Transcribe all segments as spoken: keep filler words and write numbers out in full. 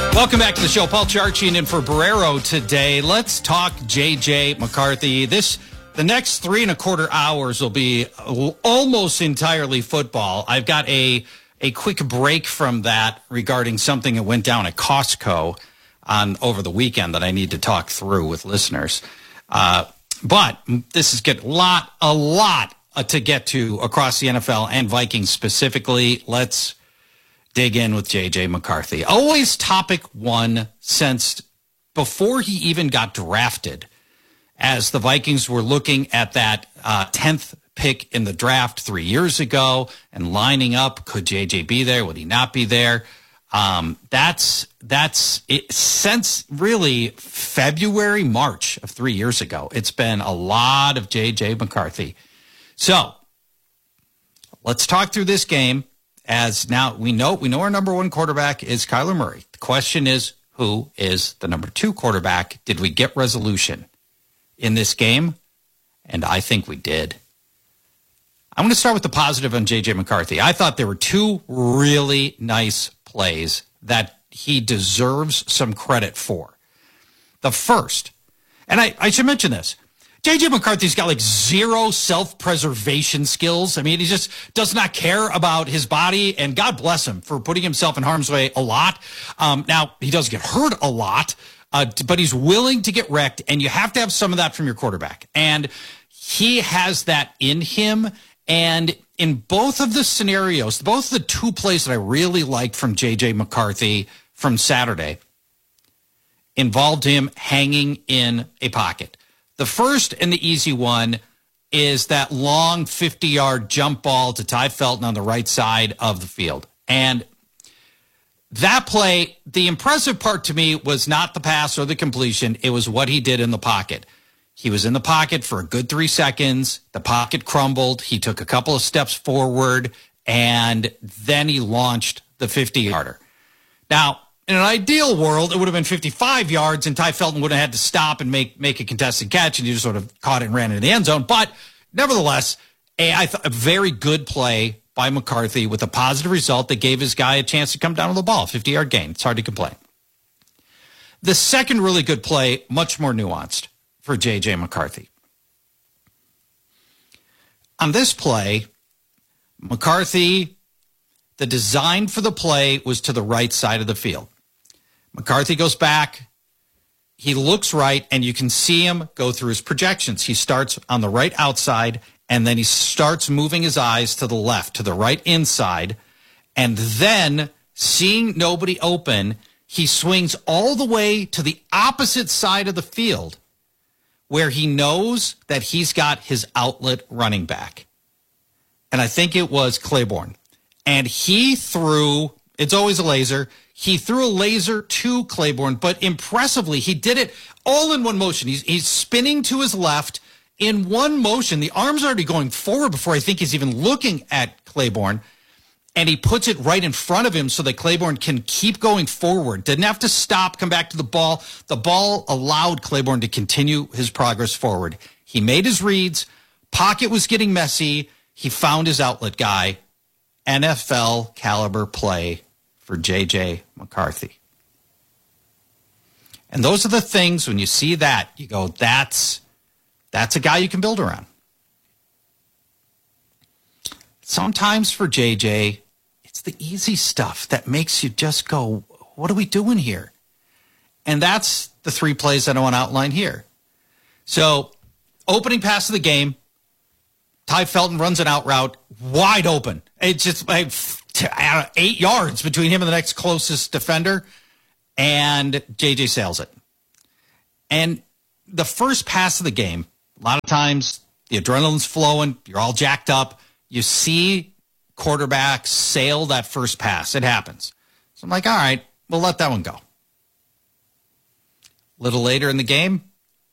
Welcome back to the show. Paul Charchian in for Barrero today. Let's talk J J McCarthy. This the next three and a quarter hours will be almost entirely football. I've got a a quick break from that regarding something that went down at Costco on over the weekend that I need to talk through with listeners. Uh, but this is get a lot, a lot to get to across the N F L and Vikings specifically. Let's dig in with J J McCarthy. Always topic one since before he even got drafted, as the Vikings were looking at that uh, tenth pick in the draft three years ago and lining up. Could J J be there? Would he not be there? Um, that's that's it, since really February, March of three years ago. It's been a lot of J J McCarthy. So let's talk through this game. As now we know, we know our number one quarterback is Kyler Murray. The question is, who is the number two quarterback? Did we get resolution in this game? And I think we did. I'm going to start with the positive on J J McCarthy. I thought there were two really nice plays that he deserves some credit for. The first, and I, I should mention this, J J McCarthy's got like zero self-preservation skills. I mean, he just does not care about his body, and God bless him for putting himself in harm's way a lot. Um, now, he does get hurt a lot, uh, but he's willing to get wrecked, and you have to have some of that from your quarterback. And he has that in him, and in both of the scenarios, both the two plays that I really liked from J J McCarthy from Saturday involved him hanging in a pocket. The first and the easy one is that long fifty-yard jump ball to Ty Felton on the right side of the field. And that play, the impressive part to me was not the pass or the completion. It was what he did in the pocket. He was in the pocket for a good three seconds. The pocket crumbled. He took a couple of steps forward, and then he launched the fifty-yarder. Now, in an ideal world, it would have been fifty-five yards, and Ty Felton would have had to stop and make make a contested catch, and he just sort of caught it and ran into the end zone. But nevertheless, a, I th- a very good play by McCarthy with a positive result that gave his guy a chance to come down with the ball. fifty-yard gain. It's hard to complain. The second really good play, much more nuanced for J J McCarthy. On this play, McCarthy, the design for the play was to the right side of the field. McCarthy goes back. He looks right, and you can see him go through his projections. He starts on the right outside, and then he starts moving his eyes to the left, to the right inside. And then, seeing nobody open, he swings all the way to the opposite side of the field, where he knows that he's got his outlet running back. And I think it was Claiborne. And he threw, it's always a laser, he threw a laser to Claiborne, but impressively, he did it all in one motion. He's, he's spinning to his left in one motion. The arm's already going forward before I think he's even looking at Claiborne. And he puts it right in front of him so that Claiborne can keep going forward. Didn't have to stop, come back to the ball. The ball allowed Claiborne to continue his progress forward. He made his reads. Pocket was getting messy. He found his outlet guy. N F L caliber play for J J McCarthy. And those are the things, when you see that, you go, that's, that's a guy you can build around. Sometimes for J J, it's the easy stuff that makes you just go, what are we doing here? And that's the three plays that I want to outline here. So, opening pass of the game, Ty Felton runs an out route, wide open. It's just like eight yards between him and the next closest defender, and J J sails it. And the first pass of the game, a lot of times the adrenaline's flowing, you're all jacked up. You see quarterbacks sail that first pass. It happens. So I'm like, all right, we'll let that one go. A little later in the game,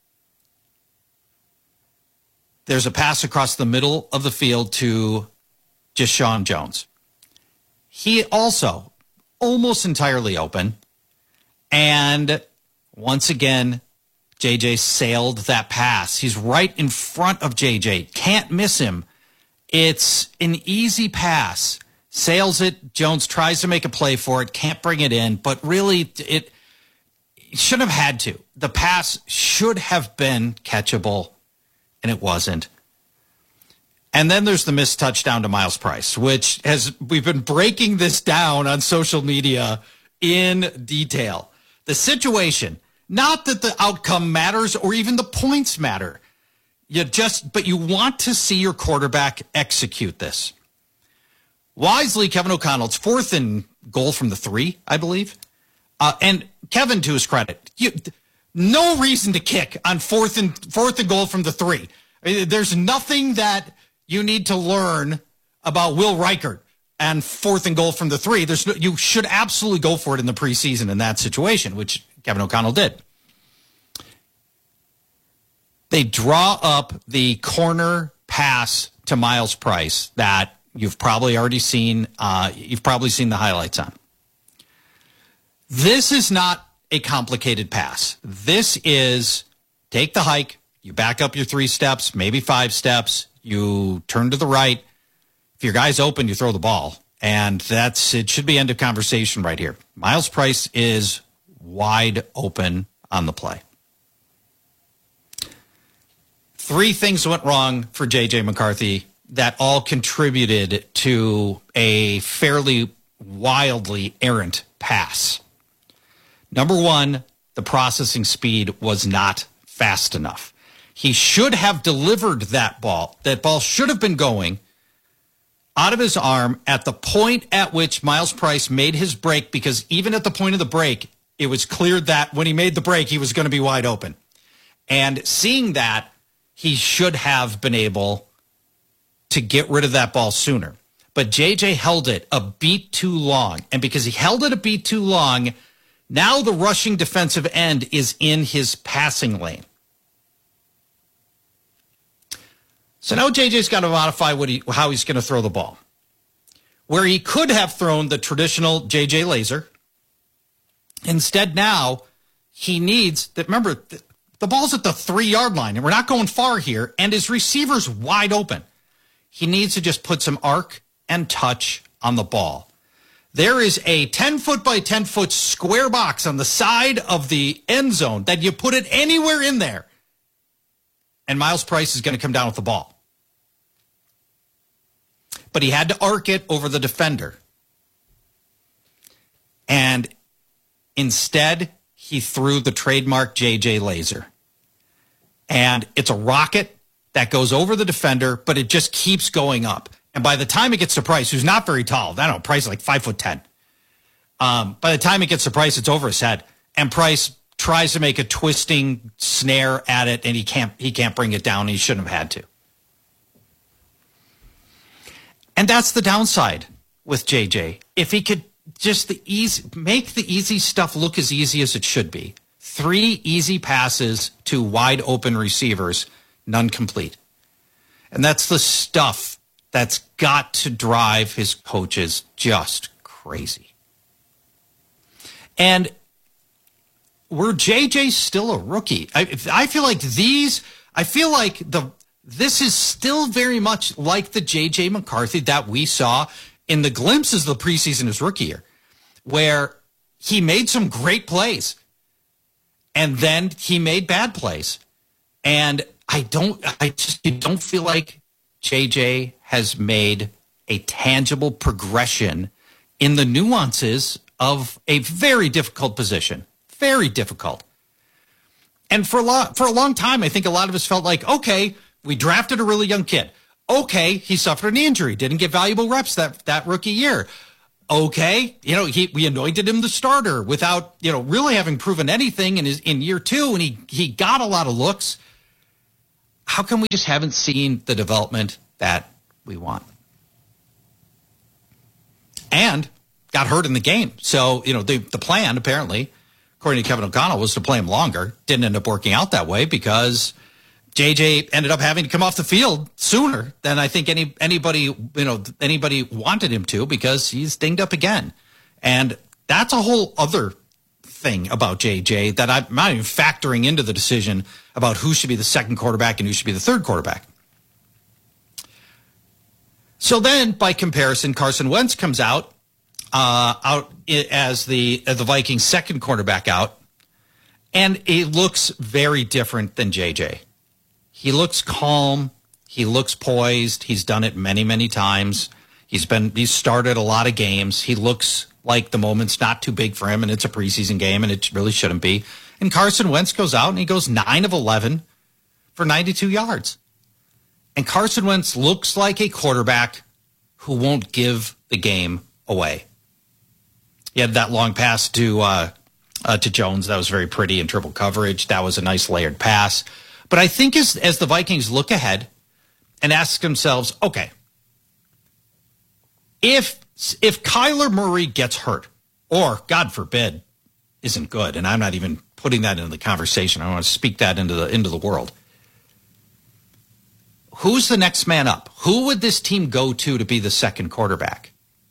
there's a pass across the middle of the field to Deshaun Jones. He also almost entirely open. And once again, J J sailed that pass. He's right in front of J J. Can't miss him. It's an easy pass. sails it. Jones tries to make a play for it, can't bring it in, but really it, it shouldn't have had to. The pass should have been catchable, and it wasn't. And then there's the missed touchdown to Miles Price, which has we've been breaking this down on social media in detail. The situation, not that the outcome matters or even the points matter. You just, but you want to see your quarterback execute this. Wisely, Kevin O'Connell, it's fourth and goal from the three, I believe. Uh, and Kevin, to his credit, you, no reason to kick on fourth and fourth and goal from the three. There's nothing that you need to learn about Will Reichert and fourth and goal from the three. There's no, you should absolutely go for it in the preseason in that situation, which Kevin O'Connell did. They draw up the corner pass to Miles Price that you've probably already seen. Uh, you've probably seen the highlights on. This is not a complicated pass. This is take the hike, you back up your three steps, maybe five steps, you turn to the right. If your guy's open, you throw the ball. And that's it should be end of conversation right here. Miles Price is wide open on the play. Three things went wrong for J J McCarthy that all contributed to a fairly wildly errant pass. Number one, the processing speed was not fast enough. He should have delivered that ball. That ball should have been going out of his arm at the point at which Miles Price made his break, because even at the point of the break, it was clear that when he made the break, he was going to be wide open. And seeing that, he should have been able to get rid of that ball sooner. But J J held it a beat too long. And because he held it a beat too long, now the rushing defensive end is in his passing lane. So now J J's got to modify what he, how he's going to throw the ball. Where he could have thrown the traditional J J laser, instead now he needs that. Remember, the, the ball's at the three-yard line, and we're not going far here, and his receiver's wide open. He needs to just put some arc and touch on the ball. There is a ten-foot by ten-foot square box on the side of the end zone that you put it anywhere in there, and Miles Price is going to come down with the ball. But he had to arc it over the defender. And instead, he threw the trademark J J laser. And it's a rocket that goes over the defender, but it just keeps going up. And by the time it gets to Price, who's not very tall, I don't know, Price is like five foot ten. Um, by the time it gets to Price, it's over his head. And Price tries to make a twisting snare at it, and he can't he can't bring it down. He shouldn't have had to. And that's the downside with J J. If he could just the easy make the easy stuff look as easy as it should be. Three easy passes to wide open receivers, none complete. And that's the stuff that's got to drive his coaches just crazy. And were J J still a rookie? I, I feel like these, I feel like the this is still very much like the J J McCarthy that we saw in the glimpses of the preseason his rookie year, where he made some great plays and then he made bad plays. And I don't, I just don't feel like J J has made a tangible progression in the nuances of a very difficult position. Very difficult. And for a, lot, for a long time, I think a lot of us felt like, okay, we drafted a really young kid. Okay, he suffered an injury, didn't get valuable reps that, that rookie year. Okay, you know, he, we anointed him the starter without, you know, really having proven anything in his in year two, and he, he got a lot of looks. How come we just haven't seen the development that we want? And got hurt in the game. So, you know, the, the plan, apparently, according to Kevin O'Connell, was to play him longer. Didn't end up working out that way because J J ended up having to come off the field sooner than I think any anybody, you know, anybody wanted him to, because he's dinged up again. And that's a whole other thing about J J that I'm not even factoring into the decision about who should be the second quarterback and who should be the third quarterback. So then, by comparison, Carson Wentz comes out uh, out as the as the Vikings' second quarterback out, and it looks very different than J J. He looks calm. He looks poised. He's done it many, many times. He's been he's started a lot of games. He looks like the moment's not too big for him, and it's a preseason game, and it really shouldn't be. And Carson Wentz goes out, and he goes nine of eleven for ninety-two yards. And Carson Wentz looks like a quarterback who won't give the game away. He had that long pass to uh, uh, to Jones. That was very pretty in triple coverage. That was a nice layered pass. But I think as, as the Vikings look ahead and ask themselves, okay, if if Kyler Murray gets hurt, or God forbid, isn't good, and I'm not even putting that into the conversation. I want to speak that into the into the world. Who's the next man up? Who would this team go to to be the second quarterback?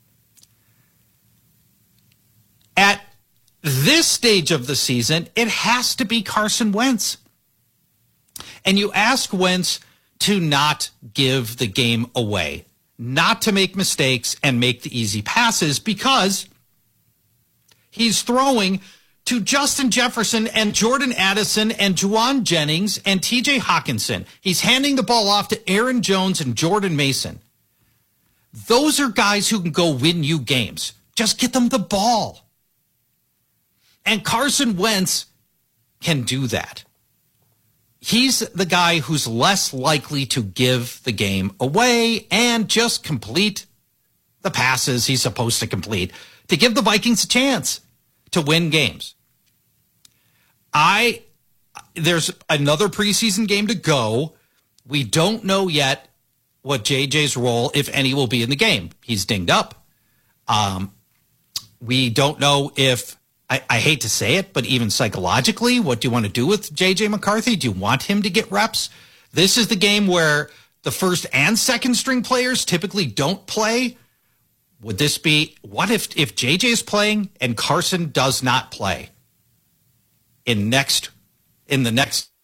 At this stage of the season, it has to be Carson Wentz. And you ask Wentz to not give the game away, not to make mistakes and make the easy passes, because he's throwing to Justin Jefferson and Jordan Addison and Juwan Jennings and T J Hawkinson. He's handing the ball off to Aaron Jones and Jordan Mason. Those are guys who can go win you games. Just get them the ball. And Carson Wentz can do that. He's the guy who's less likely to give the game away and just complete the passes he's supposed to complete to give the Vikings a chance to win games. I there's another preseason game to go. We don't know yet what J J's role, if any, will be in the game. He's dinged up. Um, we don't know if, I, I hate to say it, but even psychologically, what do you want to do with J J McCarthy? Do you want him to get reps? This is the game where the first and second string players typically don't play. Would this be, what if, if J J is playing and Carson does not play in next, in the next